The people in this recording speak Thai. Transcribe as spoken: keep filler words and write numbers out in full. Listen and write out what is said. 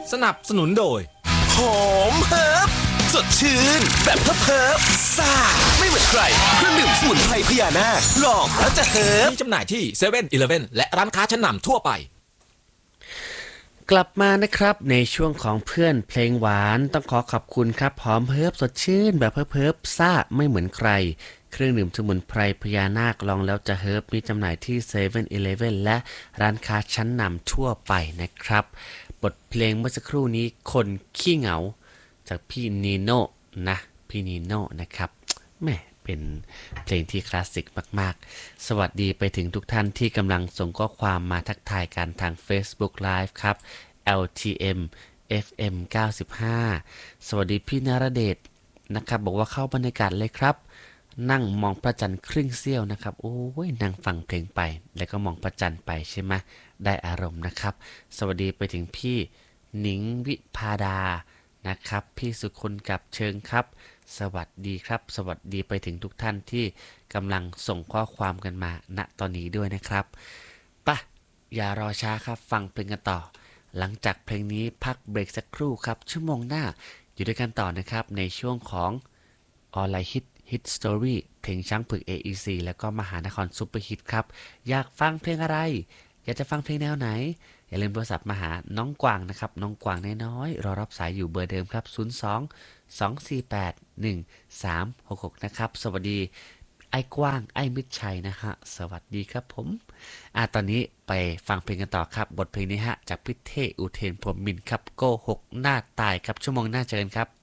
สนับสนุนโดยหอมเฮิร์บสดชื่นแบบเฮิร์บเฮิร์บซ่าไม่เหมือนใครเครื่องดื่มสมุนไพรพญานาคลองแล้วจะเฮิร์บมีจำหน่ายที่เซเว่นอีเลฟเว่นและร้านค้าชั้นนำทั่วไปกลับมานะครับในช่วงของเพื่อนเพลงหวานต้องขอขอบคุณครับหอมเฮิร์บสดชื่นแบบเฮิร์บเฮิร์บซ่าไม่เหมือนใครเครื่องดื่มสมุนไพรพญานาคลองแล้วจะเฮิร์บมีจำหน่ายที่เซเว่นอีเลฟเว่นและร้านค้าชั้นนำทั่วไปนะครับบทเพลงเมื่อสักครู่นี้คนขี้เหงาจากพี่นีโน่นะพี่นีโน่นะครับแม่เป็นเพลงที่คลาสสิกมากๆสวัสดีไปถึงทุกท่านที่กำลังส่งข้อความมาทักทายกันทาง Facebook Live ครับ แอล ที เอ็ม เอฟ เอ็ม เก้าสิบห้า สวัสดีพี่นรเดชนะครับบอกว่าเข้าบรรยากาศเลยครับนั่งมองพระจันทร์ครึ่งเสี้ยวนะครับโอ้ยนั่งฟังเพลงไปแล้วก็มองพระจันทร์ไปใช่ไหมได้อารมณ์นะครับสวัสดีไปถึงพี่หนิงวิภาดานะครับพี่สุคนกับเชิงครับสวัสดีครับสวัสดีไปถึงทุกท่านที่กำลังส่งข้อความกันมาณตอนนี้ด้วยนะครับปะอย่ารอช้าครับฟังเพลงกันต่อหลังจากเพลงนี้พักเบรกสักครู่ครับชั่วโมงหน้าอยู่ด้วยกันต่อนะครับในช่วงของออนไลน์ฮิตฮิตสตอรี่เพลงช้างผึก เอ อี ซี แล้วก็มหานครซุปเปอร์ฮิตครับอยากฟังเพลงอะไรอยากจะฟังเพลงแนวไหนอย่าลืมโทรศัพท์มาหาน้องกวางนะครับน้องกวางน้อยๆรอรับสายอยู่เบอร์เดิมครับศูนย์ สอง สอง สี่ แปด หนึ่ง สาม หก หกนะครับสวัสดีไอ้กว้างไอ้มิตรชัยนะฮะสวัสดีครับผมอ่ะตอนนี้ไปฟังเพลงกันต่อครับบทเพลงนี้ฮะจากพี่เท่อุเทนพรหมมินทร์ครับโกหกหน้าตายครับชั่วโมงหน้าเจอกันครับ